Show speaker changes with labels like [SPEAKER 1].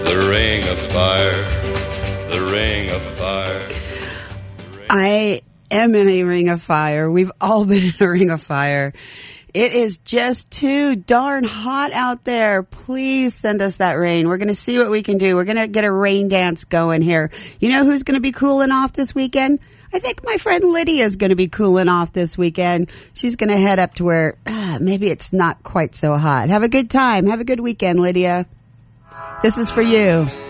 [SPEAKER 1] The ring of fire, the ring of fire.
[SPEAKER 2] I am in a ring of fire. We've all been in a ring of fire. It is just too darn hot out there. Please send us that rain. We're going to see what we can do. We're going to get a rain dance going here. You know who's going to be cooling off this weekend? I think my friend Lydia is going to be cooling off this weekend. She's going to head up to where maybe it's not quite so hot. Have a good time. Have a good weekend, Lydia. This is for you.